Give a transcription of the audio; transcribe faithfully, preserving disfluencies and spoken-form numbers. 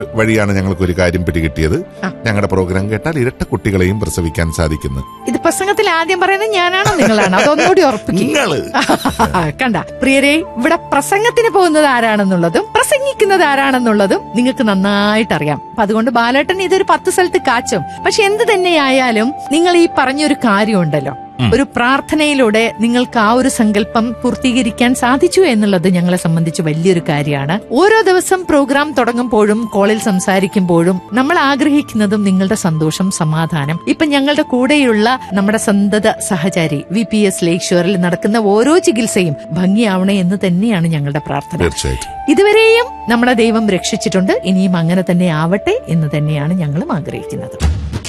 വഴിയാണ് ഞങ്ങൾക്ക് ഒരു കാര്യം പിടികിട്ടിയത്. ഞങ്ങളുടെ പ്രോഗ്രാം കേട്ടാൽ ഇരട്ട കുട്ടികളെയും പ്രസവിക്കാൻ സാധിക്കുന്നു. ഇത് പ്രസംഗത്തിൽ ആദ്യം പറയുന്നത് ഞാനാണോ നിങ്ങളാണോ അതൊന്നുകൂടി ഉറപ്പിക്കുക. കണ്ട പ്രിയരെ, ഇവിടെ പ്രസംഗത്തിന് പോകുന്നത് ആരാണെന്നുള്ളതും പ്രസംഗിക്കുന്നത് ആരാണെന്നുള്ളതും നിങ്ങൾക്ക് നന്നായിട്ട് അറിയാം. അപ്പൊ അതുകൊണ്ട് ബാലേട്ടൻ ഇതൊരു പത്ത് സ്ഥലത്ത് കാച്ചും. പക്ഷെ എന്ത് തന്നെയായാലും നിങ്ങൾ ഈ പറഞ്ഞൊരു കാര്യമുണ്ടല്ലോ, ഒരു പ്രാർത്ഥനയിലൂടെ നിങ്ങൾക്ക് ആ ഒരു സങ്കല്പം പൂർത്തീകരിക്കാൻ സാധിച്ചു എന്നുള്ളത് ഞങ്ങളെ സംബന്ധിച്ച് വലിയൊരു കാര്യമാണ്. ഓരോ ദിവസം പ്രോഗ്രാം തുടങ്ങുമ്പോഴും കോളിൽ സംസാരിക്കുമ്പോഴും നമ്മൾ ആഗ്രഹിക്കുന്നതും നിങ്ങളുടെ സന്തോഷം, സമാധാനം. ഇപ്പൊ ഞങ്ങളുടെ കൂടെയുള്ള നമ്മുടെ സന്തത സഹചാരി വി പി എസ് ലേക്ക് ഷോറിൽ നടക്കുന്ന ഓരോ ചികിത്സയും ഭംഗിയാവണേ എന്ന് തന്നെയാണ് ഞങ്ങളുടെ പ്രാർത്ഥന. ഇതുവരെയും നമ്മുടെ ദൈവം രക്ഷിച്ചിട്ടുണ്ട്, ഇനിയും അങ്ങനെ തന്നെ ആവട്ടെ എന്ന് തന്നെയാണ് ഞങ്ങളും ആഗ്രഹിക്കുന്നത്.